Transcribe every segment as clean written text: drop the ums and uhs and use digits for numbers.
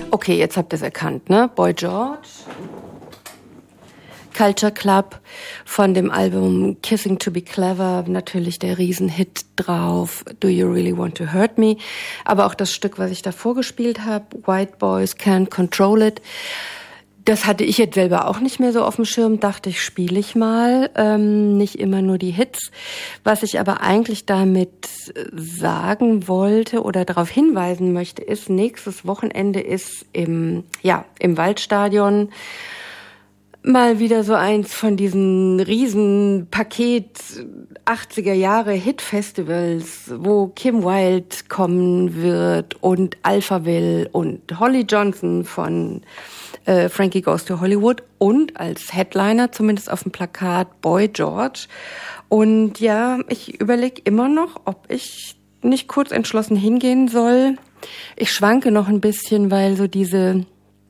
Okay, jetzt habt ihr es erkannt, ne? Boy George, Culture Club, von dem Album Kissing to be Clever, natürlich der Riesenhit drauf, Do You Really Want to Hurt Me, aber auch das Stück, was ich davor gespielt habe, White Boys Can't Control It, das hatte ich jetzt selber auch nicht mehr so auf dem Schirm, dachte ich, spiele ich mal, nicht immer nur die Hits. Was ich aber eigentlich damit sagen wollte oder darauf hinweisen möchte, ist, nächstes Wochenende ist im Waldstadion mal wieder so eins von diesen riesen Paket 80er Jahre Hit-Festivals, wo Kim Wilde kommen wird und Alphaville und Holly Johnson von Frankie Goes to Hollywood und als Headliner, zumindest auf dem Plakat, Boy George. Und ja, ich überlege immer noch, ob ich nicht kurz entschlossen hingehen soll. Ich schwanke noch ein bisschen, weil so diese,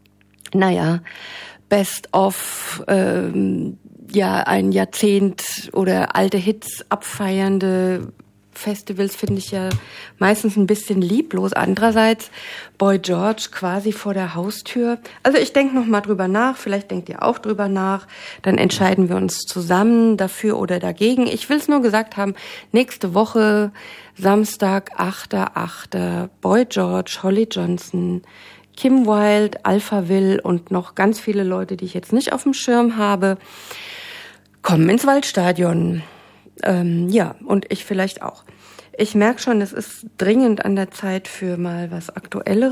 Best of, ein Jahrzehnt oder alte Hits abfeiernde Festivals finde ich ja meistens ein bisschen lieblos. Andererseits Boy George quasi vor der Haustür. Also ich denke noch mal drüber nach, vielleicht denkt ihr auch drüber nach. Dann entscheiden wir uns zusammen dafür oder dagegen. Ich will es nur gesagt haben, nächste Woche, Samstag, 8.8., Boy George, Holly Johnson, Kim Wilde, Alphaville und noch ganz viele Leute, die ich jetzt nicht auf dem Schirm habe, kommen ins Waldstadion. Und ich vielleicht auch. Ich merke schon, es ist dringend an der Zeit für mal was Aktuelleres.